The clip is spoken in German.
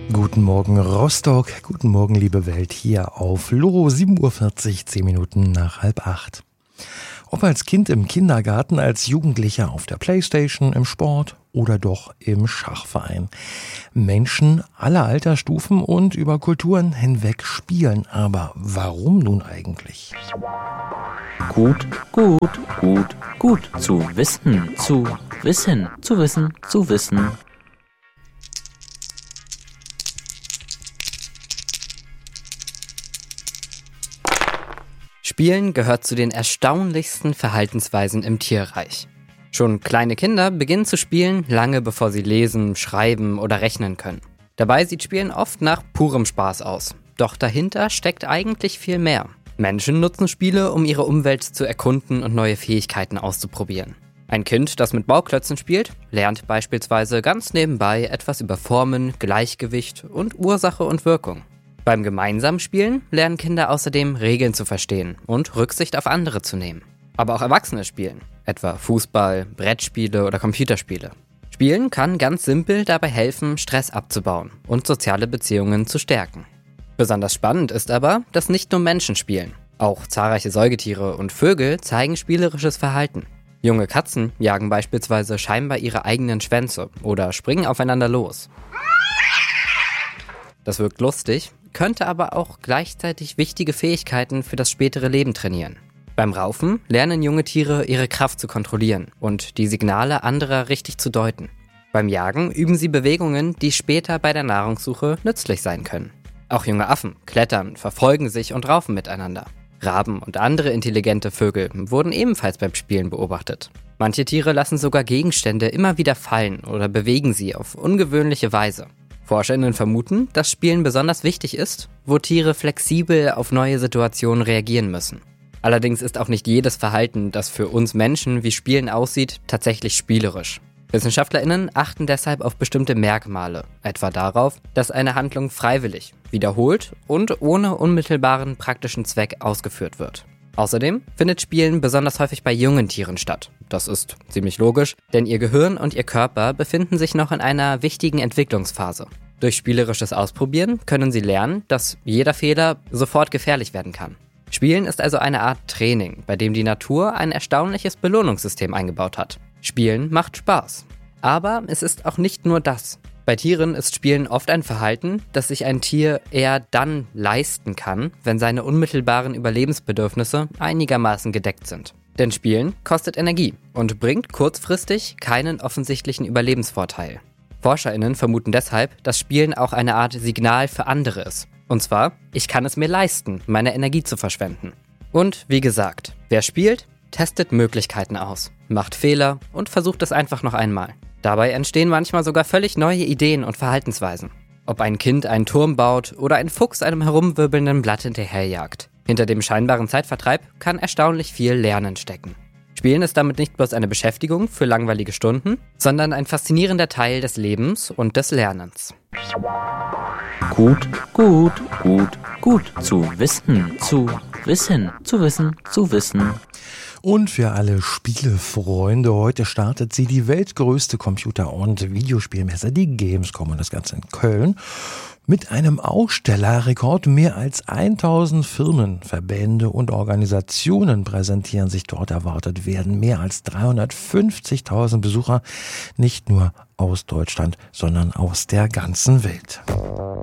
Guten Morgen Rostock, guten Morgen liebe Welt hier auf Loro, 7.40 Uhr, 10 Minuten nach 7:30. Ob als Kind im Kindergarten, als Jugendlicher auf der Playstation, im Sport oder doch im Schachverein. Menschen aller Altersstufen und über Kulturen hinweg spielen. Aber warum nun eigentlich? Gut zu wissen. Spielen gehört zu den erstaunlichsten Verhaltensweisen im Tierreich. Schon kleine Kinder beginnen zu spielen, lange bevor sie lesen, schreiben oder rechnen können. Dabei sieht Spielen oft nach purem Spaß aus. Doch dahinter steckt eigentlich viel mehr. Menschen nutzen Spiele, um ihre Umwelt zu erkunden und neue Fähigkeiten auszuprobieren. Ein Kind, das mit Bauklötzen spielt, lernt beispielsweise ganz nebenbei etwas über Formen, Gleichgewicht und Ursache und Wirkung. Beim gemeinsamen Spielen lernen Kinder außerdem Regeln zu verstehen und Rücksicht auf andere zu nehmen. Aber auch Erwachsene spielen, etwa Fußball, Brettspiele oder Computerspiele. Spielen kann ganz simpel dabei helfen, Stress abzubauen und soziale Beziehungen zu stärken. Besonders spannend ist aber, dass nicht nur Menschen spielen. Auch zahlreiche Säugetiere und Vögel zeigen spielerisches Verhalten. Junge Katzen jagen beispielsweise scheinbar ihre eigenen Schwänze oder springen aufeinander los. Das wirkt lustig, könnte aber auch gleichzeitig wichtige Fähigkeiten für das spätere Leben trainieren. Beim Raufen lernen junge Tiere, ihre Kraft zu kontrollieren und die Signale anderer richtig zu deuten. Beim Jagen üben sie Bewegungen, die später bei der Nahrungssuche nützlich sein können. Auch junge Affen klettern, verfolgen sich und raufen miteinander. Raben und andere intelligente Vögel wurden ebenfalls beim Spielen beobachtet. Manche Tiere lassen sogar Gegenstände immer wieder fallen oder bewegen sie auf ungewöhnliche Weise. ForscherInnen vermuten, dass Spielen besonders wichtig ist, wo Tiere flexibel auf neue Situationen reagieren müssen. Allerdings ist auch nicht jedes Verhalten, das für uns Menschen wie Spielen aussieht, tatsächlich spielerisch. WissenschaftlerInnen achten deshalb auf bestimmte Merkmale, etwa darauf, dass eine Handlung freiwillig, wiederholt und ohne unmittelbaren praktischen Zweck ausgeführt wird. Außerdem findet Spielen besonders häufig bei jungen Tieren statt. Das ist ziemlich logisch, denn ihr Gehirn und ihr Körper befinden sich noch in einer wichtigen Entwicklungsphase. Durch spielerisches Ausprobieren können sie lernen, dass jeder Fehler sofort gefährlich werden kann. Spielen ist also eine Art Training, bei dem die Natur ein erstaunliches Belohnungssystem eingebaut hat. Spielen macht Spaß. Aber es ist auch nicht nur das. Bei Tieren ist Spielen oft ein Verhalten, das sich ein Tier eher dann leisten kann, wenn seine unmittelbaren Überlebensbedürfnisse einigermaßen gedeckt sind. Denn Spielen kostet Energie und bringt kurzfristig keinen offensichtlichen Überlebensvorteil. ForscherInnen vermuten deshalb, dass Spielen auch eine Art Signal für andere ist. Und zwar, ich kann es mir leisten, meine Energie zu verschwenden. Und wie gesagt, wer spielt, testet Möglichkeiten aus, macht Fehler und versucht es einfach noch einmal. Dabei entstehen manchmal sogar völlig neue Ideen und Verhaltensweisen. Ob ein Kind einen Turm baut oder ein Fuchs einem herumwirbelnden Blatt hinterherjagt. Hinter dem scheinbaren Zeitvertreib kann erstaunlich viel Lernen stecken. Spielen ist damit nicht bloß eine Beschäftigung für langweilige Stunden, sondern ein faszinierender Teil des Lebens und des Lernens. Gut zu wissen. Und für alle Spielefreunde, heute startet sie die weltgrößte Computer- und Videospielmesse, die Gamescom, und das Ganze in Köln. Mit einem Ausstellerrekord, mehr als 1000 Firmen, Verbände und Organisationen präsentieren sich dort. Erwartet werden mehr als 350.000 Besucher, nicht nur aus Deutschland, sondern aus der ganzen Welt.